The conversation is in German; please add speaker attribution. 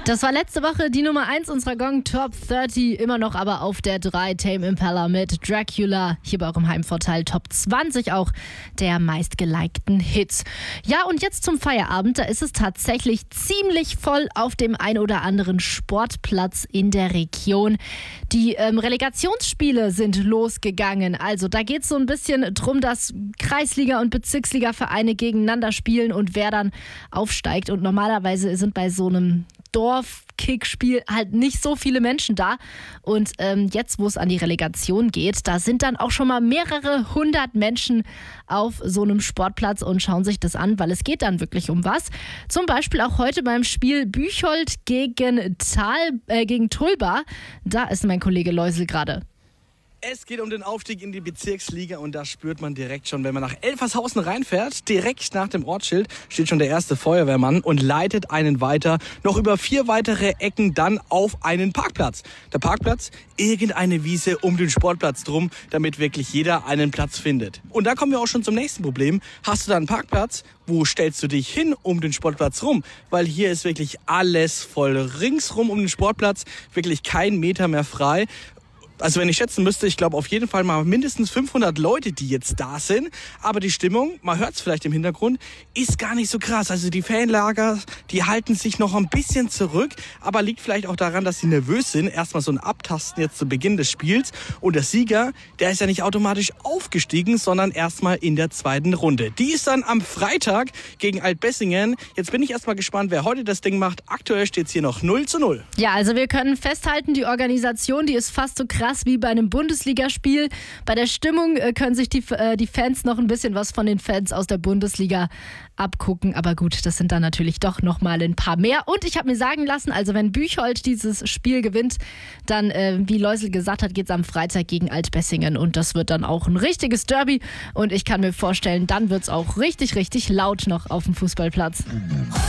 Speaker 1: Das war letzte Woche die Nummer 1 unserer Gong Top 30, immer noch aber auf der 3 Tame Impala mit Dracula, hier bei eurem Heimvorteil Top 20 auch der meistgelikten Hits. Ja, und jetzt zum Feierabend, da ist es tatsächlich ziemlich voll auf dem ein oder anderen Sportplatz in der Region. Die Relegationsspiele sind losgegangen, also da geht es so ein bisschen drum, dass Kreisliga- und Bezirksliga-Vereine gegeneinander spielen und wer dann aufsteigt, und normalerweise sind bei so einem Dorfkickspiel halt nicht so viele Menschen da. Und jetzt, wo es an die Relegation geht, da sind dann auch schon mal mehrere hundert Menschen auf so einem Sportplatz und schauen sich das an, weil es geht dann wirklich um was. Zum Beispiel auch heute beim Spiel Büchold gegen Tulba. Da ist mein Kollege Leusel gerade.
Speaker 2: Es geht um den Aufstieg in die Bezirksliga und das spürt man direkt schon, wenn man nach Elfershausen reinfährt. Direkt nach dem Ortsschild steht schon der erste Feuerwehrmann und leitet einen weiter, noch über 4 weitere Ecken dann auf einen Parkplatz. Der Parkplatz, irgendeine Wiese um den Sportplatz drum, damit wirklich jeder einen Platz findet. Und da kommen wir auch schon zum nächsten Problem. Hast du da einen Parkplatz? Wo stellst du dich hin um den Sportplatz rum? Weil hier ist wirklich alles voll. Ringsrum um den Sportplatz, wirklich kein Meter mehr frei. Also wenn ich schätzen müsste, ich glaube auf jeden Fall mal mindestens 500 Leute, die jetzt da sind. Aber die Stimmung, man hört es vielleicht im Hintergrund, ist gar nicht so krass. Also die Fanlager, die halten sich noch ein bisschen zurück. Aber liegt vielleicht auch daran, dass sie nervös sind. Erstmal so ein Abtasten jetzt zu Beginn des Spiels. Und der Sieger, der ist ja nicht automatisch aufgestiegen, sondern erstmal in der zweiten Runde. Die ist dann am Freitag gegen Altbessingen. Jetzt bin ich erstmal gespannt, wer heute das Ding macht. Aktuell steht es hier noch 0:0.
Speaker 1: Ja, also wir können festhalten, die Organisation, die ist fast so krass wie bei einem Bundesligaspiel. Bei der Stimmung können sich die Fans noch ein bisschen was von den Fans aus der Bundesliga abgucken. Aber gut, das sind dann natürlich doch nochmal ein paar mehr. Und ich habe mir sagen lassen, also wenn Büchold dieses Spiel gewinnt, dann, wie Leusel gesagt hat, geht es am Freitag gegen Altbessingen. Und das wird dann auch ein richtiges Derby. Und ich kann mir vorstellen, dann wird es auch richtig, richtig laut noch auf dem Fußballplatz.